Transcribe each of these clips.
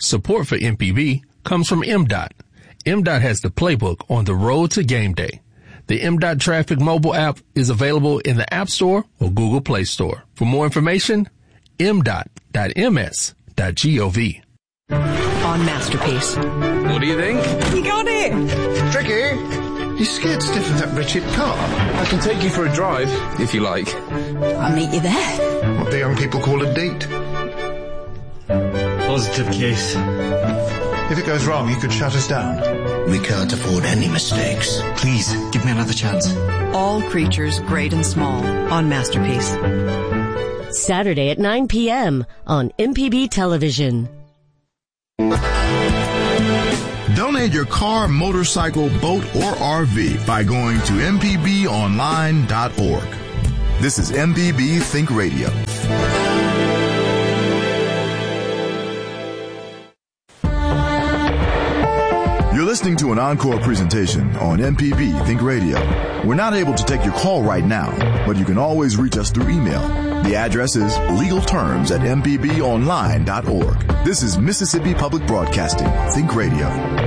Support for MPB comes from MDOT. MDOT has the playbook on the road to game day. The MDOT Traffic mobile app is available in the App Store or Google Play Store. For more information, mdot.ms.gov. On Masterpiece. What do you think? You got it! Tricky! You scared stiff of that wretched car? I can take you for a drive, if you like. I'll meet you there. What the young people call a date. Positive case. If it goes wrong, you could shut us down. We can't afford any mistakes. Please, give me another chance. All creatures great and small on Masterpiece. Saturday at 9 p.m. on MPB Television. Donate your car, motorcycle, boat, or RV by going to mpbonline.org. This is MPB Think Radio. You're listening to an encore presentation on MPB Think Radio. We're not able to take your call right now, but you can always reach us through email. The address is legalterms@mpbonline.org. This is Mississippi Public Broadcasting, Think Radio.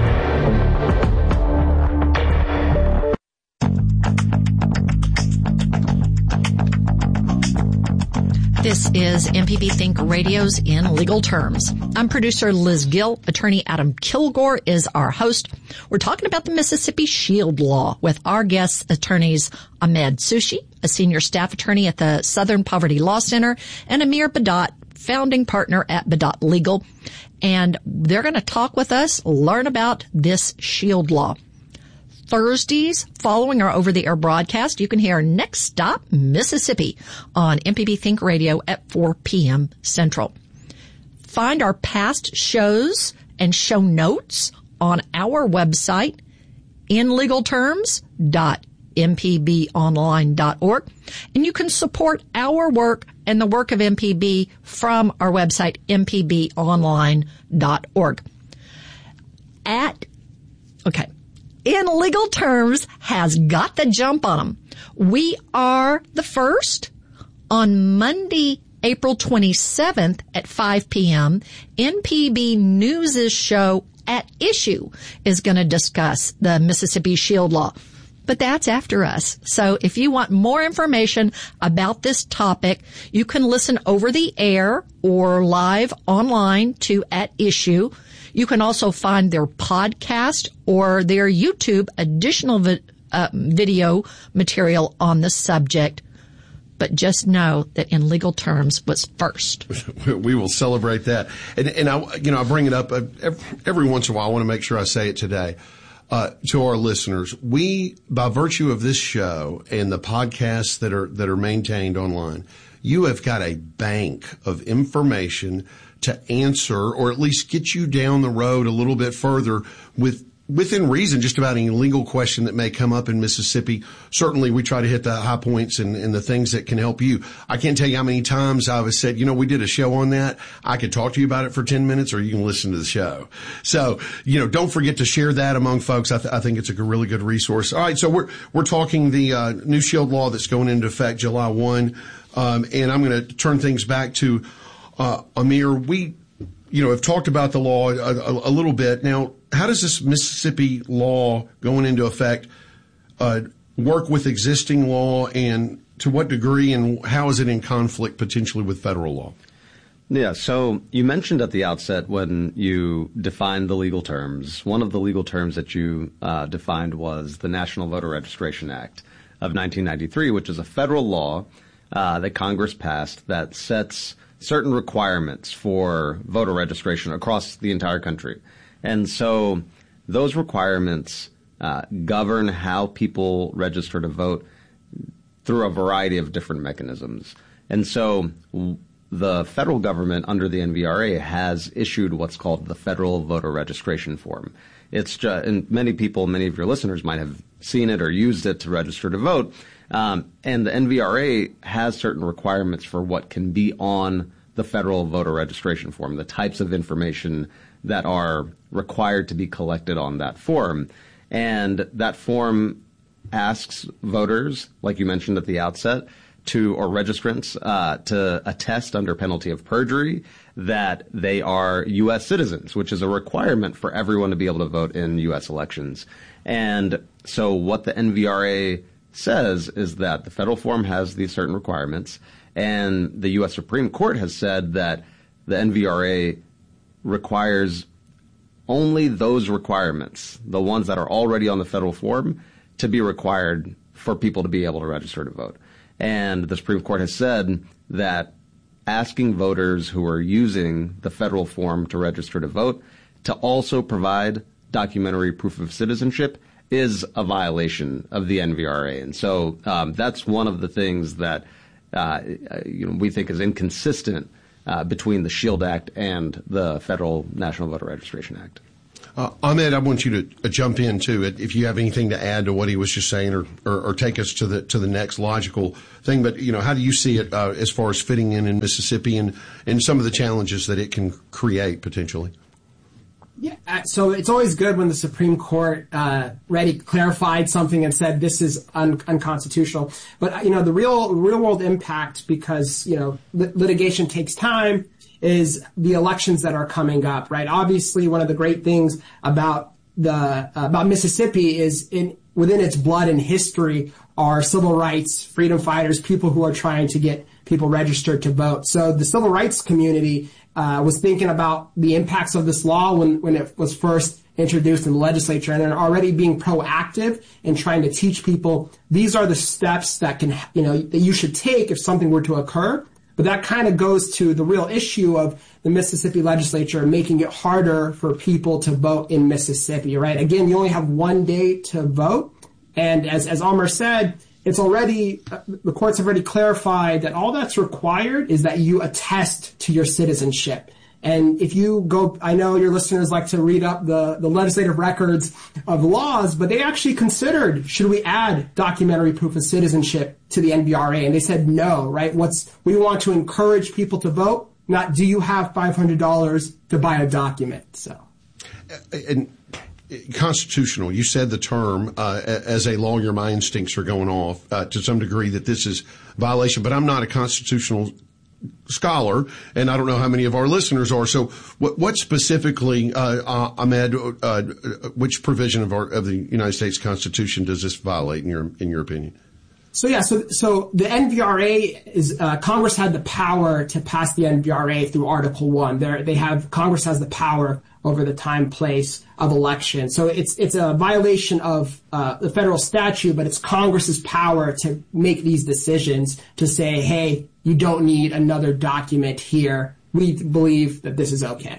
This is MPB Think Radio's In Legal Terms. I'm producer Liz Gill. Attorney Adam Kilgore is our host. We're talking about the Mississippi Shield Law with our guest attorneys Ahmed Sushi, a senior staff attorney at the Southern Poverty Law Center, and Amir Badat, founding partner at Badat Legal. And they're going to talk with us, learn about this Shield Law. Thursdays, following our over-the-air broadcast, you can hear Next Stop Mississippi on MPB Think Radio at 4 p.m. Central. Find our past shows and show notes on our website, inlegalterms.mpbonline.org. And you can support our work and the work of MPB from our website, mpbonline.org. In Legal Terms has got the jump on them. We are the first on Monday, April 27th at 5 p.m. MPB News' show At Issue is going to discuss the Mississippi Shield Law. But that's after us. So if you want more information about this topic, you can listen over the air or live online to At Issue. You can also find their podcast or their YouTube additional video material on the subject. But just know that In Legal Terms was first. We will celebrate that. And I bring it up every once in a while. I want to make sure I say it today. To our listeners, we, by virtue of this show and the podcasts that are maintained online, you have got a bank of information to answer or at least get you down the road a little bit further within reason, just about any legal question that may come up in Mississippi. Certainly, we try to hit the high points and the things that can help you. I can't tell you how many times I've said, we did a show on that. I could talk to you about it for 10 minutes or you can listen to the show. So, don't forget to share that among folks. I think it's a really good resource. All right. So we're talking the new Shield Law that's going into effect July 1. And I'm going to turn things back to Amir. We, have talked about the law a little bit. Now, how does this Mississippi law going into effect work with existing law, and to what degree, and how is it in conflict potentially with federal law? Yeah, so you mentioned at the outset when you defined the legal terms, one of the legal terms that you defined was the National Voter Registration Act of 1993, which is a federal law that Congress passed that sets certain requirements for voter registration across the entire country. And so those requirements govern how people register to vote through a variety of different mechanisms. And so the federal government under the NVRA has issued what's called the Federal Voter Registration Form. It's just, and many of your listeners might have seen it or used it to register to vote. And the NVRA has certain requirements for what can be on the Federal Voter Registration Form, the types of information that are required to be collected on that form. And that form asks voters, like you mentioned at the outset, or registrants to attest under penalty of perjury that they are U.S. citizens, which is a requirement for everyone to be able to vote in U.S. elections. And so what the NVRA says is that the federal form has these certain requirements, and the U.S. Supreme Court has said that the NVRA requires only those requirements, the ones that are already on the federal form, to be required for people to be able to register to vote. And the Supreme Court has said that asking voters who are using the federal form to register to vote to also provide documentary proof of citizenship is a violation of the NVRA. And so that's one of the things that we think is inconsistent between the SHIELD Act and the Federal National Voter Registration Act. Ahmed, I want you to jump in too, if you have anything to add to what he was just saying, or take us to the next logical thing. But how do you see it as far as fitting in Mississippi and some of the challenges that it can create potentially? Yeah, so it's always good when the Supreme Court clarified something and said this is unconstitutional. But the real world impact, because litigation takes time, is the elections that are coming up, right? Obviously, one of the great things about Mississippi is within its blood and history are civil rights, freedom fighters, people who are trying to get people registered to vote. So the civil rights community was thinking about the impacts of this law when it was first introduced in the legislature, and they're already being proactive in trying to teach people these are the steps that that you should take if something were to occur. But that kind of goes to the real issue of the Mississippi legislature making it harder for people to vote in Mississippi, right? Again, you only have one day to vote. And as Amr said, the courts have already clarified that all that's required is that you attest to your citizenship. And if you go, I know your listeners like to read up the legislative records of laws, but they actually considered, should we add documentary proof of citizenship to the NVRA? And they said no, right? We want to encourage people to vote, not do you have $500 to buy a document? So. And constitutional, you said the term, as a lawyer, my instincts are going off to some degree that this is violation, but I'm not a constitutional scholar, and I don't know how many of our listeners are. So what specifically, Ahmed, which provision of the United States Constitution does this violate in your opinion? So the NVRA is Congress had the power to pass the NVRA through Article 1. Congress has the power over the time, place of election. So it's a violation of the federal statute, but it's Congress's power to make these decisions to say, hey, you don't need another document here. We believe that this is okay.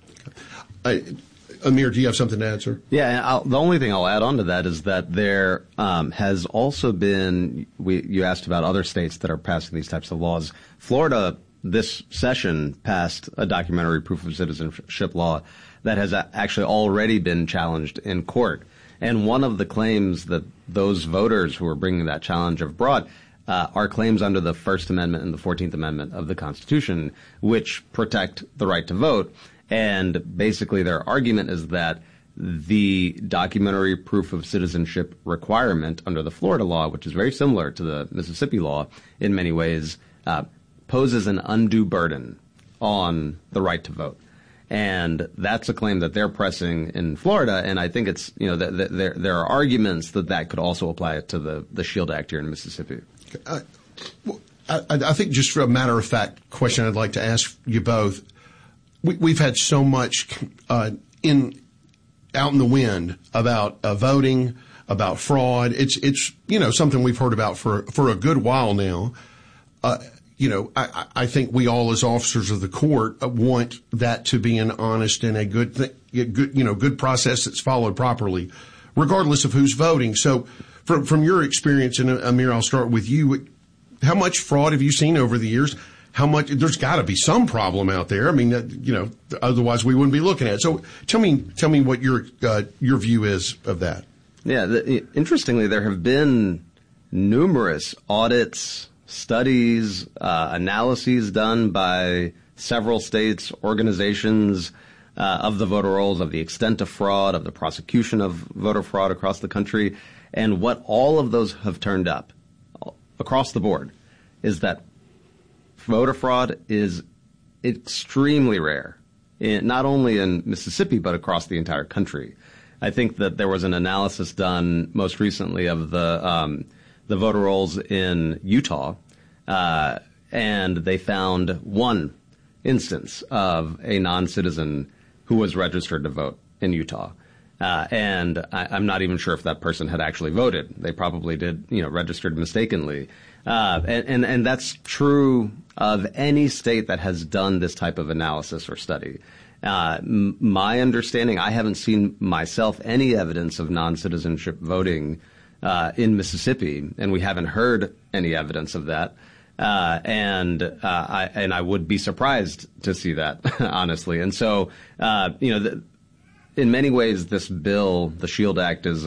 Amir, do you have something to add, sir? Yeah, the only thing I'll add on to that is that there has also been, you asked about other states that are passing these types of laws. Florida, this session, passed a documentary proof of citizenship law that has actually already been challenged in court. And one of the claims that those voters who are bringing that challenge have brought are claims under the First Amendment and the 14th Amendment of the Constitution, which protect the right to vote. And basically their argument is that the documentary proof of citizenship requirement under the Florida law, which is very similar to the Mississippi law in many ways, poses an undue burden on the right to vote. And that's a claim that they're pressing in Florida, and I think it's, there are arguments that could also apply to the SHIELD Act here in Mississippi. I think just for a matter-of-fact question I'd like to ask you both, we've had so much out in the wind about voting, about fraud. It's something we've heard about for a good while now. I think we all as officers of the court want that to be an honest and a good process that's followed properly, regardless of who's voting. So from your experience, and Amir, I'll start with you. How much fraud have you seen over the years? How much? There's got to be some problem out there. I mean, otherwise we wouldn't be looking at it. So tell me what your view is of that. Yeah, interestingly, there have been numerous audits, studies, analyses done by several states, organizations of the voter rolls, of the extent of fraud, of the prosecution of voter fraud across the country. And what all of those have turned up across the board is that voter fraud is extremely rare, not only in Mississippi, but across the entire country. I think that there was an analysis done most recently of the voter rolls in Utah, and they found one instance of a non-citizen who was registered to vote in Utah. And I'm not even sure if that person had actually voted. They probably did, registered mistakenly. And that's true of any state that has done this type of analysis or study. My understanding, I haven't seen myself any evidence of non-citizenship voting in Mississippi, and we haven't heard any evidence of that. And I would be surprised to see that, honestly. And so, in many ways, this bill, the SHIELD Act, is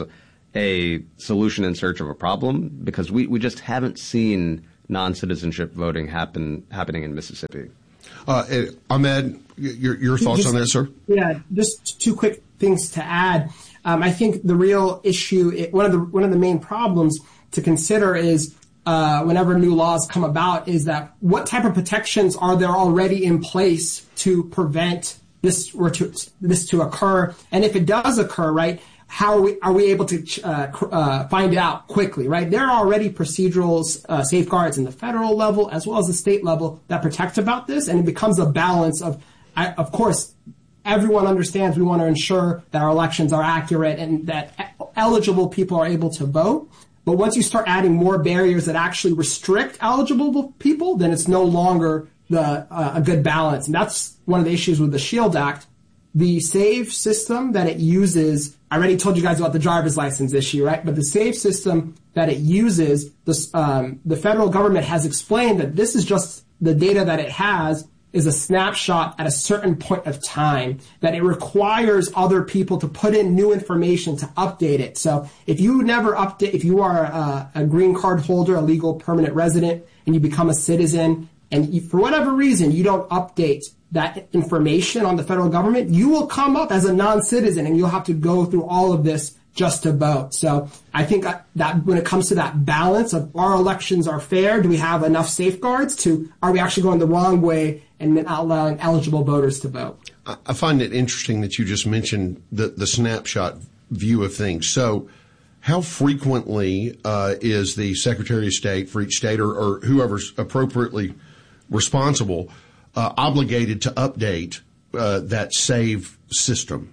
a solution in search of a problem because we just haven't seen non-citizenship voting happening in Mississippi. Ahmed, your thoughts on that, sir? Yeah, just two quick things to add. I think the real issue, one of the main problems to consider is whenever new laws come about is that what type of protections are there already in place to prevent this to occur, and if it does occur, right? How are we able to find it out quickly, right? There are already procedural safeguards in the federal level as well as the state level that protect about this, and it becomes a balance of course, everyone understands we want to ensure that our elections are accurate and that eligible people are able to vote. But once you start adding more barriers that actually restrict eligible people, then it's no longer a good balance. And that's one of the issues with the SHIELD Act. The SAVE system that it uses, I already told you guys about the driver's license issue, right? But the SAVE system that it uses, the federal government has explained that this is just the data that it has is a snapshot at a certain point of time, that it requires other people to put in new information to update it. So if you never update, if you are a green card holder, a legal permanent resident, and you become a citizen, and for whatever reason you don't update that information on the federal government, you will come up as a non-citizen and you'll have to go through all of this just to vote. So I think that when it comes to that balance of our elections are fair, do we have enough safeguards are we actually going the wrong way and not allowing eligible voters to vote? I find it interesting that you just mentioned the snapshot view of things. So how frequently is the Secretary of State for each state or whoever's appropriately responsible obligated to update that SAVE system?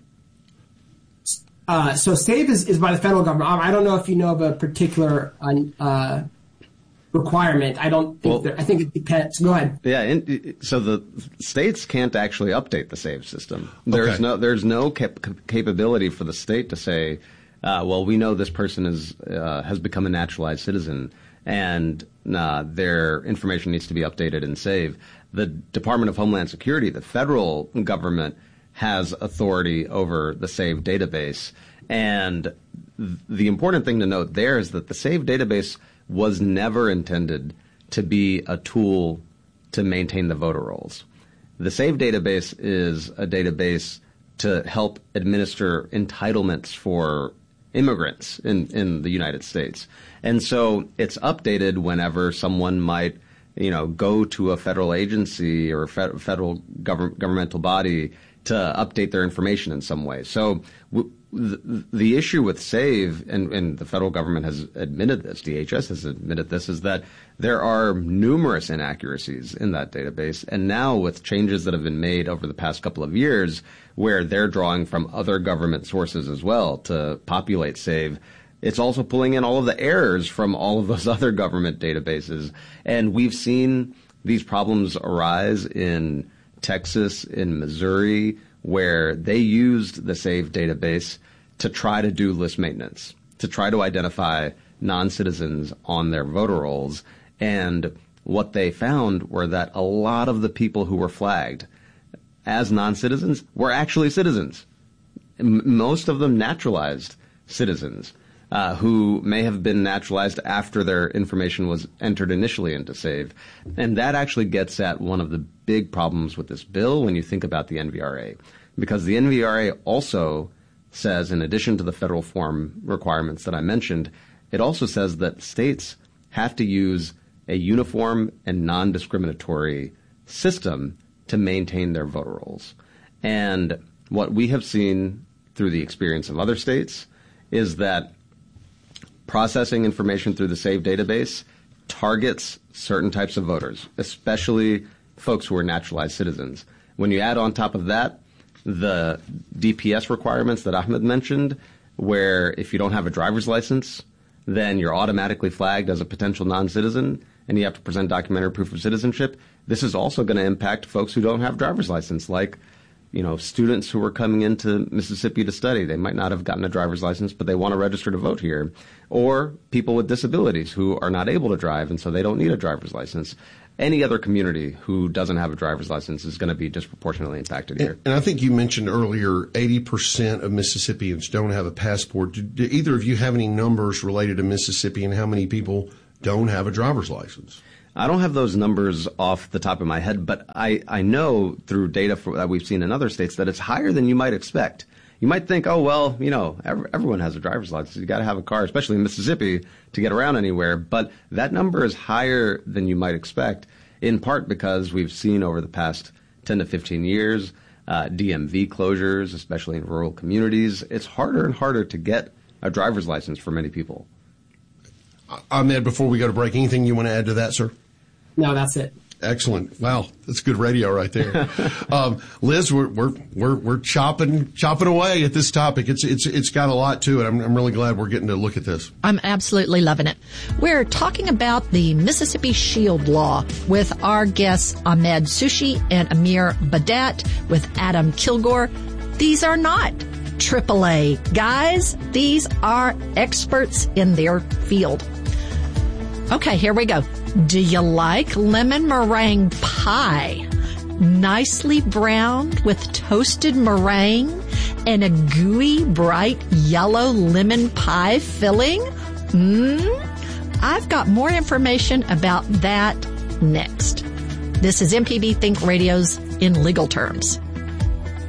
So SAVE is by the federal government. I don't know if you know of a particular requirement. I don't think I think it depends. Go ahead. Yeah. So the states can't actually update the SAVE system. There's no capability for the state to say, well, we know this person has become a naturalized citizen and their information needs to be updated in SAVE. The Department of Homeland Security, the federal government, has authority over the SAVE database. And the important thing to note there is that the SAVE database was never intended to be a tool to maintain the voter rolls. The SAVE database is a database to help administer entitlements for immigrants in the United States. And so it's updated whenever someone might go to a federal agency or federal governmental body to update their information in some way. So the issue with SAVE, and the federal government has admitted this, DHS has admitted this, is that there are numerous inaccuracies in that database. And now with changes that have been made over the past couple of years, where they're drawing from other government sources as well to populate SAVE, it's also pulling in all of the errors from all of those other government databases. And we've seen these problems arise in Texas, in Missouri, where they used the SAVE database to try to do list maintenance, to try to identify non-citizens on their voter rolls. And what they found were that a lot of the people who were flagged as non-citizens were actually citizens. Most of them naturalized citizens. Who may have been naturalized after their information was entered initially into SAVE. And that actually gets at one of the big problems with this bill when you think about the NVRA. Because the NVRA also says, in addition to the federal form requirements that I mentioned, it also says that states have to use a uniform and non-discriminatory system to maintain their voter rolls. And what we have seen through the experience of other states is that processing information through the SAVE database targets certain types of voters, especially folks who are naturalized citizens. When you add on top of that the DPS requirements that Ahmed mentioned, where if you don't have a driver's license, then you're automatically flagged as a potential non-citizen and you have to present documentary proof of citizenship, this is also going to impact folks who don't have driver's license, like students who are coming into Mississippi to study. They might not have gotten a driver's license, but they want to register to vote here. Or people with disabilities who are not able to drive, and so they don't need a driver's license. Any other community who doesn't have a driver's license is going to be disproportionately impacted here. And I think you mentioned earlier 80% of Mississippians don't have a passport. Do either of you have any numbers related to Mississippi and how many people don't have a driver's license? I don't have those numbers off the top of my head, but I know through data that we've seen in other states that it's higher than you might expect. You might think, oh, well, everyone has a driver's license. You got to have a car, especially in Mississippi, to get around anywhere. But that number is higher than you might expect, in part because we've seen over the past 10 to 15 years, DMV closures, especially in rural communities. It's harder and harder to get a driver's license for many people. Ahmed, before we go to break, anything you want to add to that, sir? No, that's it. Excellent. Wow, that's good radio right there. Liz, we're chopping away at this topic. It's got a lot to it. I'm really glad we're getting to look at this. I'm absolutely loving it. We're talking about the Mississippi Shield Law with our guests Ahmed Sushi and Amir Badat with Adam Kilgore. These are not AAA guys. These are experts in their field. Okay, here we go. Do you like lemon meringue pie? Nicely browned with toasted meringue and a gooey, bright yellow lemon pie filling? I've got more information about that next. This is MPB Think Radio's In Legal Terms.